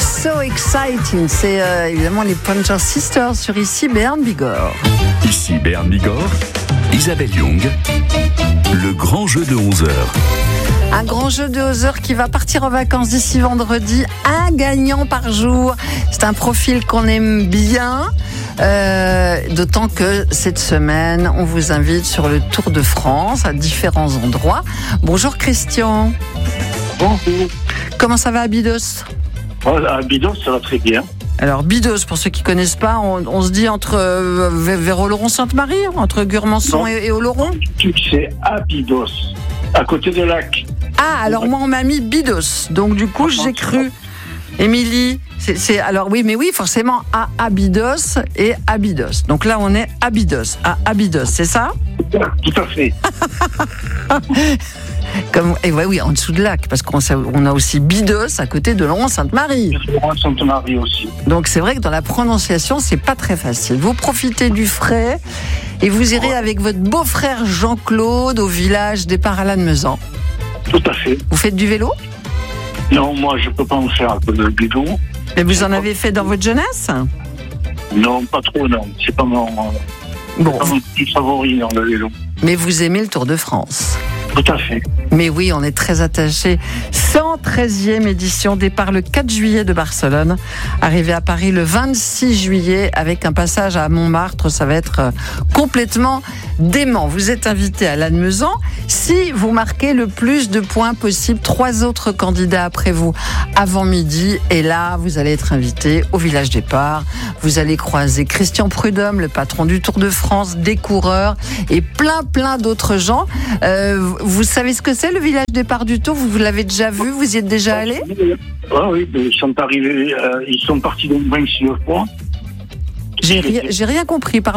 So Exciting. C'est évidemment les Pointer Sisters sur Ici Béarn Bigorre. Ici Béarn Bigorre, Isabelle Young, le grand jeu de 11h. Un grand jeu de 11h qui va partir en vacances d'ici vendredi. Un gagnant par jour. C'est un profil qu'on aime bien. D'autant que cette semaine, on vous invite sur le Tour de France à différents endroits. Bonjour Christian. Bonjour. Comment ça va à Bidos ? À Bidos, ça va très bien. Alors Bidos, pour ceux qui ne connaissent pas, on se dit entre vers Oloron-Sainte-Marie, entre Gurmançon et Oloron ? C'est à Bidos, à côté de Lac. Ah, alors moi on m'a mis Bidos, donc du coup j'ai cru. Émilie, alors oui, mais oui, forcément à Abydos et Abydos. Donc là, on est à Abydos, c'est ça ? Tout à fait. Oui, en dessous de Lac, parce qu'on a aussi Bidos à côté de Laurent-Sainte-Marie. Laurent-Sainte-Marie aussi. Donc c'est vrai que dans la prononciation, c'est pas très facile. Vous profitez du frais et vous irez avec votre beau-frère Jean-Claude au village départ à Lannemezan. Tout à fait. Vous faites du vélo ? Non, moi je peux pas en faire un peu de bidon. Mais vous en avez fait dans votre jeunesse ? Non, pas trop, non. C'est pas mon petit favori dans le vélo. Mais vous aimez le Tour de France ? Tout à fait. Mais oui, on est très attachés. 113e édition, départ le 4 juillet de Barcelone, arrivé à Paris le 26 juillet avec un passage à Montmartre. Ça va être complètement dément. Vous êtes invité à Lannemezan. Si vous marquez le plus de points possible, 3 autres candidats après vous avant midi. Et là, vous allez être invité au village départ. Vous allez croiser Christian Prudhomme, le patron du Tour de France, des coureurs et plein d'autres gens. Vous savez ce que c'est le village départ du Tour ? Vous l'avez déjà vu ? Vous y êtes déjà allé ? Oui, ils sont arrivés, ils sont partis de Mourins sur le point. J'ai rien compris, pardon ?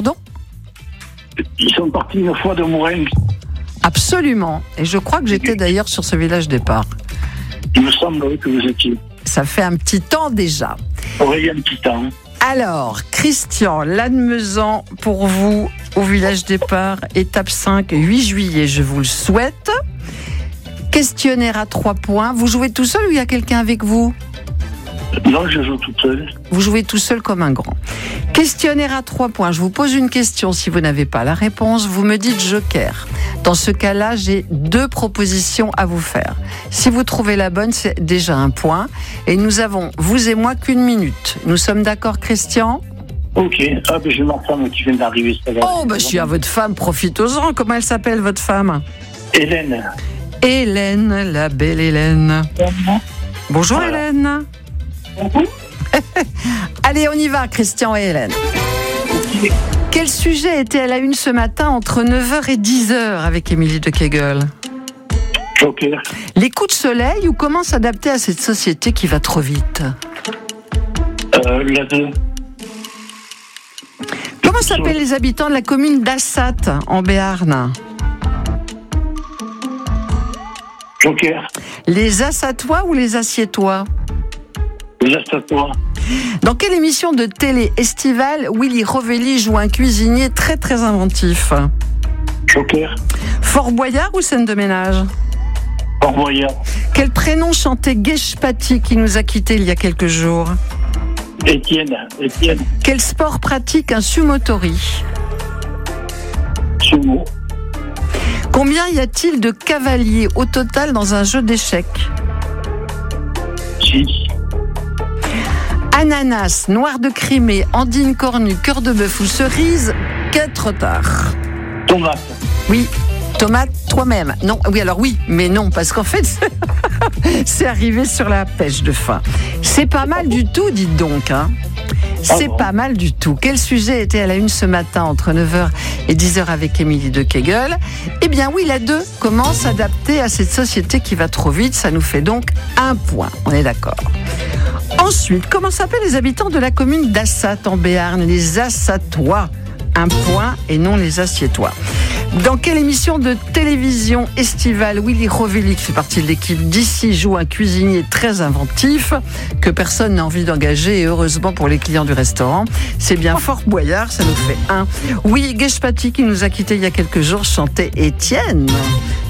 Ils sont partis une fois de Mourins. Absolument. Et je crois que j'étais d'ailleurs sur ce village départ. Il me semble que vous étiez. Ça fait un petit temps déjà. Oui, un petit temps. Alors, Christian, Lannemezan pour vous au village départ, étape 5, 8 juillet, je vous le souhaite. Questionnaire à 3 points. Vous jouez tout seul ou il y a quelqu'un avec vous ? Non, je joue tout seul. Vous jouez tout seul comme un grand. Questionnaire à 3 points. Je vous pose une question. Si vous n'avez pas la réponse, vous me dites joker. Dans ce cas-là, j'ai 2 propositions à vous faire. Si vous trouvez la bonne, c'est déjà 1 point. Et nous avons, vous et moi, qu'1 minute. Nous sommes d'accord, Christian ? Ok. J'ai ma femme qui vient d'arriver. Je suis à votre femme, profitez-en. Comment elle s'appelle, votre femme ? Hélène. Hélène, la belle Hélène. Bonjour voilà. Hélène. Allez, on y va, Christian et Hélène. Quel sujet était à la une ce matin entre 9h et 10h avec Émilie de Kegel ? Joker. Les coups de soleil ou comment s'adapter à cette société qui va trop vite ? La 2. Comment s'appellent les habitants de la commune d'Assat en Béarn ? Joker. Les Assatois ou les Assiétois ? Les Assatois. Dans quelle émission de télé estivale Willy Rovelli joue un cuisinier très très inventif ? Joker. Fort Boyard ou scène de ménage ? Fort Boyard. Quel prénom chantait Guèche-Paty qui nous a quittés il y a quelques jours ? Étienne. Quel sport pratique un sumotori ? Sumo. Combien y a-t-il de cavaliers au total dans un jeu d'échecs ? 6. Ananas, noir de Crimée, andine cornue, cœur de bœuf ou cerise, 4 tard. Tomate. Oui, tomate toi-même. Non, oui, alors oui, mais non, parce qu'en fait, c'est arrivé sur la pêche de fin. C'est pas mal du tout, dites donc, hein. C'est pas mal du tout. Quel sujet était à la une ce matin entre 9h et 10h avec Émilie de Kegel ? Eh bien oui, la 2. Comment s'adapter à cette société qui va trop vite ? Ça nous fait donc 1 point. On est d'accord. Ensuite, comment s'appellent les habitants de la commune d'Assat en Béarn ? Les Assatois. 1 point et non les Assiétois. Dans quelle émission de télévision estivale Willy Rovelli, qui fait partie de l'équipe d'ici, joue un cuisinier très inventif que personne n'a envie d'engager, et heureusement pour les clients du restaurant? C'est bien Fort Boyard, ça nous fait 1. Oui, Guèche-Paty, qui nous a quittés il y a quelques jours, chantait Étienne.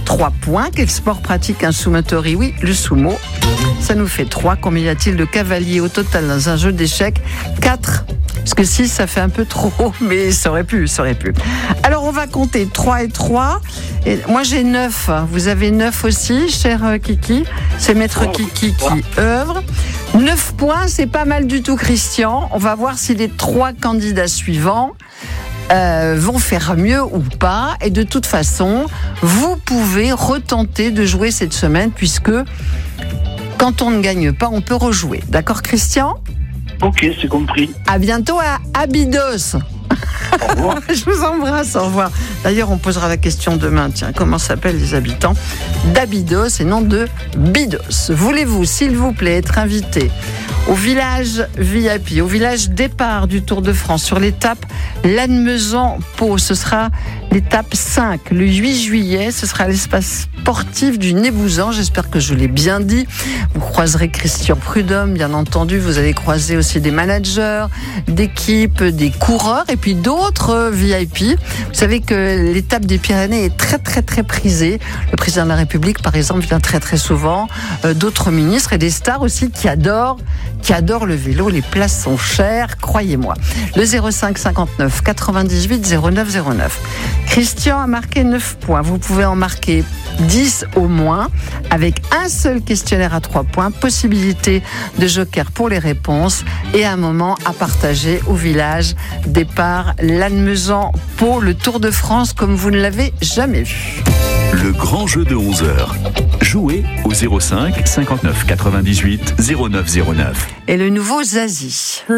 3 points. Quel sport pratique un sumotori? Oui, le sumo. Ça nous fait 3. Combien y a-t-il de cavaliers au total dans un jeu d'échecs? 4. Parce que 6, ça fait un peu trop, mais ça aurait pu. Alors, on va compter 3 et 3. Et moi, j'ai 9. Vous avez 9 aussi, cher Kiki. C'est Maître Kiki qui œuvre. 9 points, c'est pas mal du tout, Christian. On va voir si les 3 candidats suivants vont faire mieux ou pas. Et de toute façon, vous pouvez retenter de jouer cette semaine, puisque quand on ne gagne pas, on peut rejouer. D'accord, Christian ? Ok, c'est compris. À bientôt à Abydos. Au revoir. Je vous embrasse, au revoir. D'ailleurs, on posera la question demain. Tiens, comment s'appellent les habitants d'Abydos et non de Bidos? Voulez-vous, s'il vous plaît, être invité au village VIP, au village départ du Tour de France, sur l'étape Lannemezan-Pau? Ce sera l'étape 5, le 8 juillet. Ce sera l'espace sportif du Nébouzan. J'espère que je l'ai bien dit. Vous croiserez Christian Prudhomme, bien entendu. Vous allez croiser aussi des managers, d'équipes, des coureurs et puis d'autres VIP. Vous savez que l'étape des Pyrénées est très, très, très prisée. Le président de la République, par exemple, vient très, très souvent. D'autres ministres et des stars aussi qui adorent le vélo. Les places sont chères, croyez-moi. Le 05 59 98 09 09. Christian a marqué 9 points. Vous pouvez en marquer 10 au moins, avec un seul questionnaire à 3 points, possibilité de joker pour les réponses et un moment à partager au village départ Lannemezan-Pau, le Tour de France comme vous ne l'avez jamais vu. Le grand jeu de 11h. Jouez au 05 59 98 09 09. Et le nouveau Zazie.